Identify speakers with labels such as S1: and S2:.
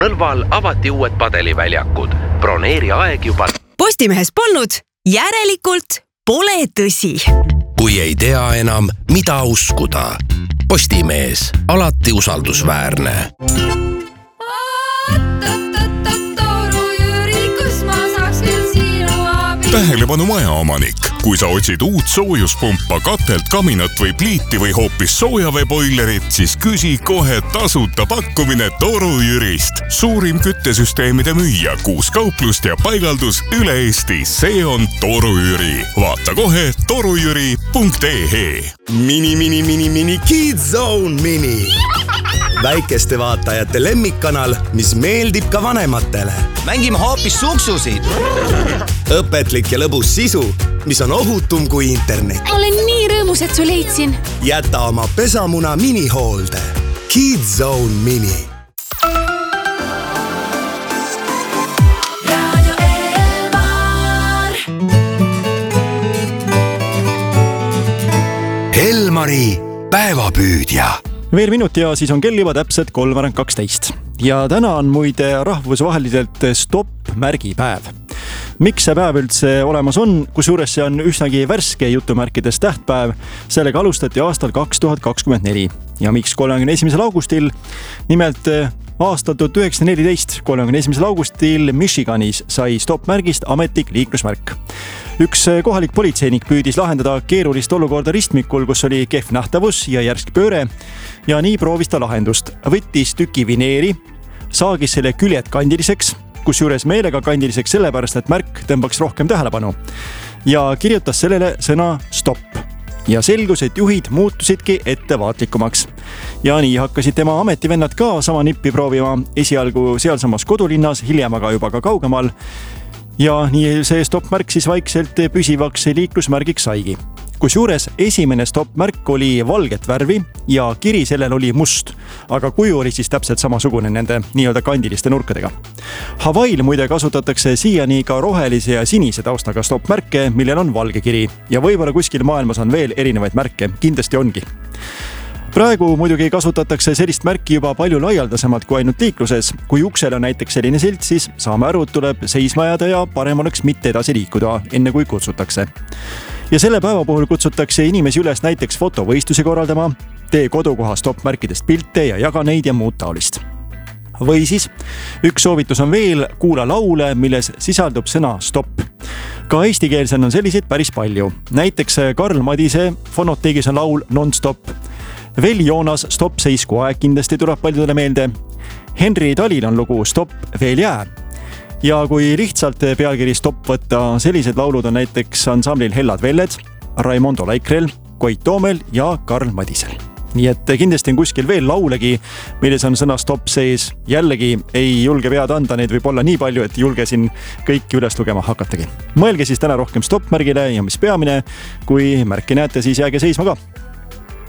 S1: Nõlval avati uued padeliväljakud. Broneeri aeg juba.
S2: Postimehes polnud, järelikult pole tõsi.
S3: Kui ei tea enam, mida uskuda. Postimees, alati usaldusväärne.
S4: Tähelepanu majaomanik. Kui sa otsid uut soojuspumpa, katelt, kaminat või pliiti või hoopis soojaveeboilerit, siis küsi kohe tasuta pakkumine Toru Jürist. Suurim küttesüsteemide müüja, 6 kauplust ja paigaldus üle Eesti. See on Toru Jüri. Vaata kohe torujüri.ee.
S5: Mini Kids Zone Mini. Väikeste vaatajate lemmikkanal, mis meeldib ka vanematele.
S6: Mängime hoopis suksusid.
S5: Õpetlik ja lõbus sisu, mis on ohutum kui internet.
S7: Olen nii rõõmus, et su leidsin.
S5: Jäta oma pesamuna minihoolde. Kids Zone Mini. Elmari päevapüüdja.
S8: Veel minut ja siis on kell juba täpselt 3:12. Ja täna on muide rahvusvaheliselt stopp-märgipäev. Miks see päev üldse olemas on, kusjuures see on üsnagi värske jutumärkides tähtpäev, sellega alustati aastal 2024. Ja miks 31. augustil? Nimelt aastal 1914, 31. augustil Michiganis sai stopp-märgist ametlik liiklusmärk. Üks kohalik politseinik püüdis lahendada keerulist olukorda ristmikul, kus oli kehv nähtavus ja järsk pööre. Ja nii proovis ta lahendust. Võttis tüki vineeri, saagis selle küljed kandiliseks, kusjuures meelega kandiliseks sellepärast, et märk tõmbaks rohkem tähelepanu. Ja kirjutas sellele sõna stopp. Ja selgus, et juhid muutusidki ettevaatlikumaks. Ja nii hakkasid tema ametivennad ka sama nippi proovima esialgu sealsamas kodulinnas, hiljem aga juba ka kaugemal. Ja nii see stopp-märk siis vaikselt püsivaks liiklusmärgiks saigi. Kusjuures esimene stopp-märk oli valget värvi ja kiri sellel oli must, aga kuju oli siis täpselt samasugune nende nii-öelda kandiliste nurkadega. Hawaii'l muide kasutatakse siiani ka rohelise ja sinise taustaga stopp-märke, millel on valge kiri. Ja võib-olla kuskil maailmas on veel erinevaid märke, kindlasti ongi. Praegu muidugi kasutatakse sellist märki juba palju laialdasemalt kui ainult liikluses. Kui uksel on näiteks selline silt, siis saame aru, et tuleb seisma jääda ja parem oleks mitte edasi liikuda, enne kui kutsutakse. Ja selle päeva puhul kutsutakse inimesi üles näiteks fotovõistlusi korraldama, tee kodukoha stopp-märkidest pilte ja jaga neid ja muud taolist. Või siis üks soovitus on veel, kuula laule, milles sisaldub sõna stopp. Ka eestikeelsel on selliseid päris palju. Näiteks Karl Madise fonoteegis on laul Non-stop. Veli Joonas Stopp seisku aeg kindlasti tuleb paljudele meelde. Henri Talil on lugu Stopp veel jää. Ja kui lihtsalt pealkiri stopp võtta, sellised laulud on näiteks ansamblil Hellad Velled, Raimondo Laikrel, Koit Toomel ja Karl Madisel. Nii et kindlasti on kuskil veel laulegi, milles on sõna stopp sees. Jällegi ei julge pead anda, neid võib olla nii palju, et julge siin kõiki üles lugema hakatagi. Mõelge siis täna rohkem stopp-märgile ja mis peamine, kui märki näete, siis jääge seisma ka.